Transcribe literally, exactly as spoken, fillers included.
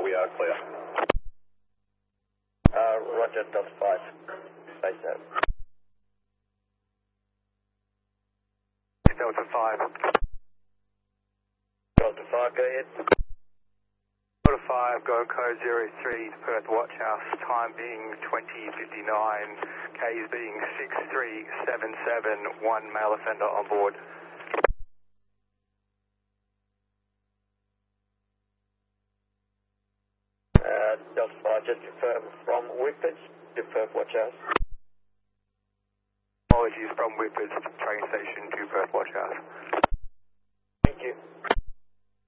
we are clear. Uh, Roger, Delta five. Space out. Delta five. Delta five, go ahead. Delta five, go code zero three to Perth Watch House, time being twenty fifty-nine, Ks being six three seven seven, one male offender on board. Uh, Delta five, just confirm from Whippets to Perth Watch House. Apologies from Whippets train station to Perth Watch House. Thank you.